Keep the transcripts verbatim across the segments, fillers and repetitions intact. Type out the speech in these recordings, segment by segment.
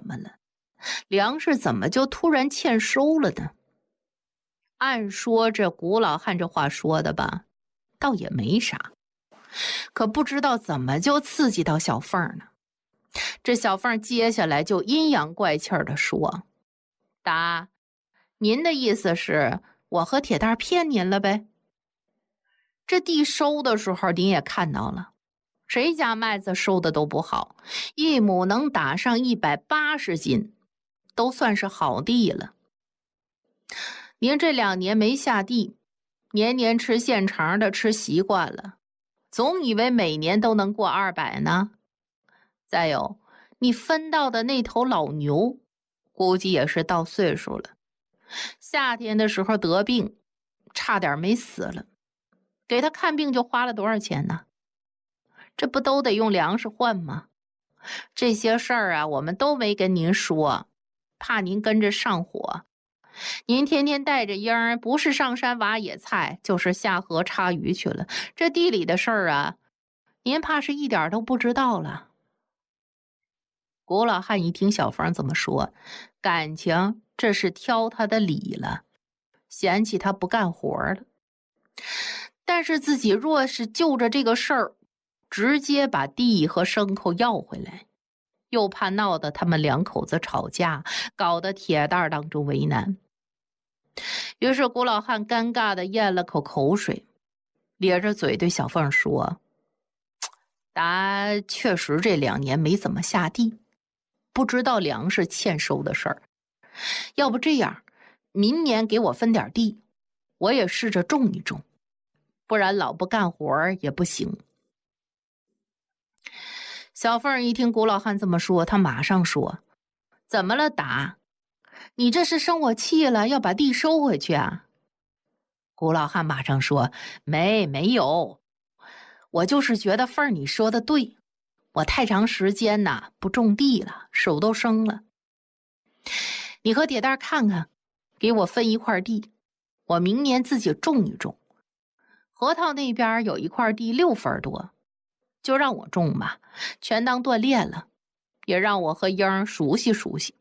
么了？粮食怎么就突然欠收了呢？按说这古老汉这话说的吧，倒也没啥，可不知道怎么就刺激到小凤呢。这小凤接下来就阴阳怪气的说：答，您的意思是我和铁蛋骗您了呗？这地收的时候您也看到了，谁家麦子收的都不好，一亩能打上一百八十斤，都算是好地了。您这两年没下地，年年吃现成的吃习惯了，总以为每年都能过二百呢。再有，你分到的那头老牛，估计也是到岁数了，夏天的时候得病，差点没死了，给他看病就花了多少钱呢？这不都得用粮食换吗？这些事儿啊，我们都没跟您说，怕您跟着上火。您天天带着婴儿，不是上山挖野菜，就是下河插鱼去了。这地里的事儿啊，您怕是一点都不知道了。古老汉一听小凤这么说，感情这是挑他的理了，嫌弃他不干活了。但是自己若是就着这个事儿，直接把地和牲口要回来，又怕闹得他们两口子吵架，搞得铁蛋当中为难。于是古老汉尴尬地咽了口口水，咧着嘴对小凤说：答确实这两年没怎么下地，不知道粮食欠收的事儿。要不这样，明年给我分点地，我也试着种一种，不然老不干活也不行。小凤一听古老汉这么说，他马上说：怎么了达？你这是生我气了，要把地收回去啊？古老汉马上说：没没有，我就是觉得凤儿你说的对，我太长时间呐不种地了，手都生了。你和铁蛋看看，给我分一块地，我明年自己种一种。核桃那边有一块地六分多，就让我种吧，全当锻炼了，也让我和英儿熟悉熟悉。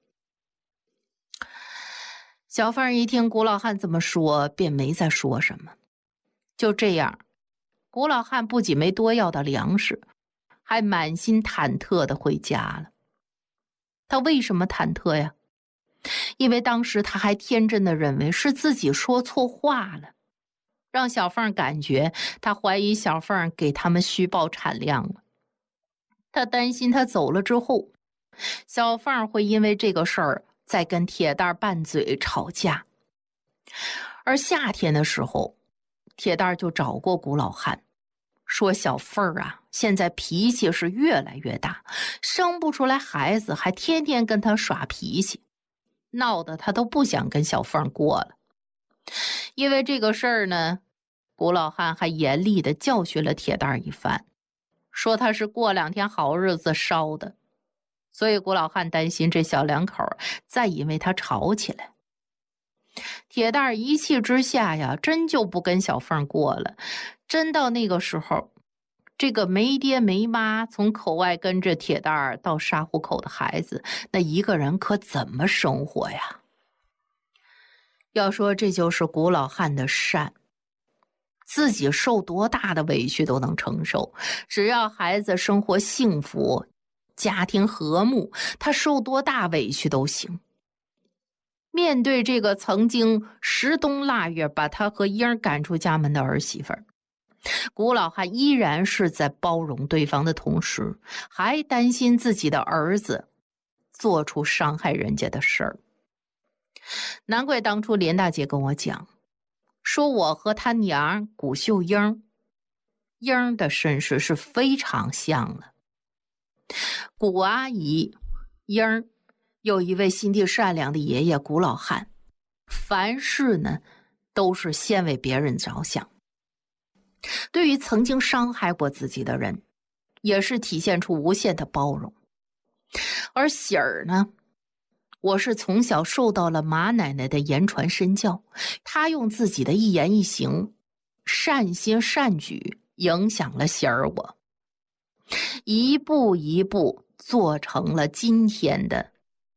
小凤一听古老汉这么说，便没再说什么。就这样，古老汉不仅没多要到粮食，还满心忐忑地回家了。他为什么忐忑呀？因为当时他还天真地认为是自己说错话了，让小凤感觉他怀疑小凤给他们虚报产量了。他担心他走了之后，小凤会因为这个事儿再跟铁蛋拌嘴吵架。而夏天的时候，铁蛋就找过古老汉，说小凤啊，现在脾气是越来越大，生不出来孩子，还天天跟他耍脾气，闹得他都不想跟小凤过了。因为这个事儿呢，古老汉还严厉地教训了铁蛋一番，说他是过两天好日子烧的。所以古老汉担心这小两口再因为他吵起来。铁蛋一气之下呀，真就不跟小凤过了。真到那个时候，这个没爹没妈从口外跟着铁蛋到沙湖口的孩子，那一个人可怎么生活呀？要说这就是古老汉的善，自己受多大的委屈都能承受，只要孩子生活幸福，家庭和睦，他受多大委屈都行。面对这个曾经十冬腊月把他和英儿赶出家门的儿媳妇儿，古老汉依然是在包容对方的同时，还担心自己的儿子做出伤害人家的事儿。难怪当初连大姐跟我讲，说我和他娘古秀英，英的身世是非常像了。古阿姨英有一位心地善良的爷爷古老汉，凡事呢都是先为别人着想，对于曾经伤害过自己的人，也是体现出无限的包容。而喜儿呢，我是从小受到了马奶奶的言传身教，她用自己的一言一行，善心善举，影响了喜儿我，一步一步做成了今天的